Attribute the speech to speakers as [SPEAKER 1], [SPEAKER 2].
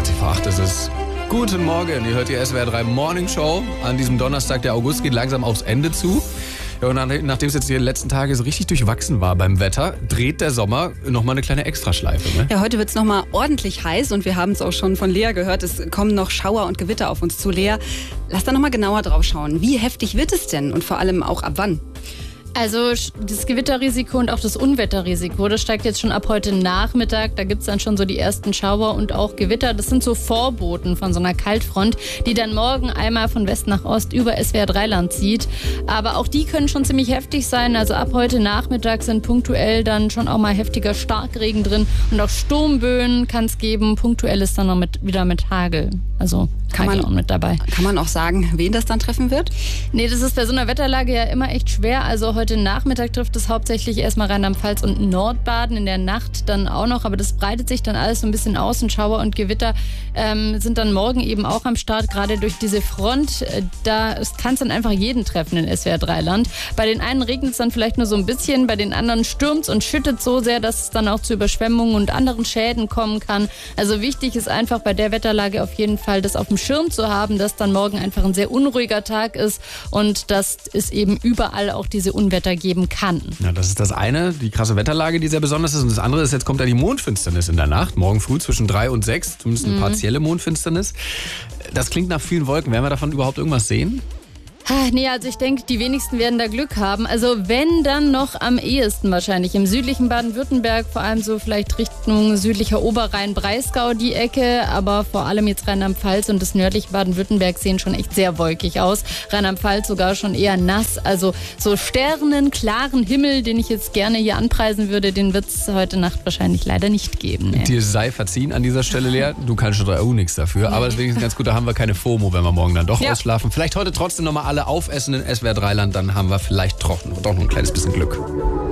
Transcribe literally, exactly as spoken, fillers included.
[SPEAKER 1] zwanzig vor acht ist es. Guten Morgen, ihr hört die S W R drei Morning Show an diesem Donnerstag. Der August geht langsam aufs Ende zu. Ja, und nachdem es jetzt die letzten Tage so richtig durchwachsen war beim Wetter, dreht der Sommer nochmal eine kleine Extraschleife. Ne?
[SPEAKER 2] Ja, heute wird es nochmal ordentlich heiß und wir haben es auch schon von Lea gehört. Es kommen noch Schauer und Gewitter auf uns zu. Lea, lass da nochmal genauer drauf schauen. Wie heftig wird es denn und vor allem auch ab wann?
[SPEAKER 3] Also das Gewitterrisiko und auch das Unwetterrisiko, das steigt jetzt schon ab heute Nachmittag. Da gibt es dann schon so die ersten Schauer und auch Gewitter. Das sind so Vorboten von so einer Kaltfront, die dann morgen einmal von West nach Ost über S W R drei Land zieht. Aber auch die können schon ziemlich heftig sein. Also ab heute Nachmittag sind punktuell dann schon auch mal heftiger Starkregen drin. Und auch Sturmböen kann es geben. Punktuell ist dann noch mit, wieder mit Hagel. Also
[SPEAKER 2] kann man,
[SPEAKER 3] auch mit dabei.
[SPEAKER 2] Kann man auch sagen, wen das dann treffen wird?
[SPEAKER 3] Nee, das ist bei so einer Wetterlage ja immer echt schwer. Also heute Nachmittag trifft es hauptsächlich erstmal Rheinland-Pfalz und Nordbaden, in der Nacht dann auch noch. Aber das breitet sich dann alles so ein bisschen aus und Schauer und Gewitter ähm, sind dann morgen eben auch am Start. Gerade durch diese Front, äh, da kann es dann einfach jeden treffen in S W R drei Land. Bei den einen regnet es dann vielleicht nur so ein bisschen, bei den anderen stürmt es und schüttet so sehr, dass es dann auch zu Überschwemmungen und anderen Schäden kommen kann. Also wichtig ist einfach bei der Wetterlage auf jeden Fall, das auf dem Schirm zu haben, dass dann morgen einfach ein sehr unruhiger Tag ist und dass es eben überall auch diese Unwetter geben kann.
[SPEAKER 1] Ja, das ist das eine, die krasse Wetterlage, die sehr besonders ist. Und das andere ist, jetzt kommt ja die Mondfinsternis in der Nacht. Morgen früh zwischen drei und sechs, zumindest eine mhm. partielle Mondfinsternis. Das klingt nach vielen Wolken. Werden wir davon überhaupt irgendwas sehen?
[SPEAKER 3] Nee, also ich denke, die wenigsten werden da Glück haben. Also wenn, dann noch am ehesten wahrscheinlich. Im südlichen Baden-Württemberg, vor allem so vielleicht Richtung südlicher Oberrhein-Breisgau die Ecke. Aber vor allem jetzt Rheinland-Pfalz und das nördliche Baden-Württemberg sehen schon echt sehr wolkig aus. Rheinland-Pfalz sogar schon eher nass. Also so sternenklaren Himmel, den ich jetzt gerne hier anpreisen würde, den wird es heute Nacht wahrscheinlich leider nicht geben. Nee.
[SPEAKER 1] Dir sei verziehen an dieser Stelle, Lea. Du kannst schon auch nichts dafür. Nee. Aber das ist wenigstens ganz gut, da haben wir keine FOMO, wenn wir morgen dann doch ja. ausschlafen. Vielleicht heute trotzdem nochmal alle aufessen in S W R drei Land, dann haben wir vielleicht doch noch ein kleines bisschen Glück.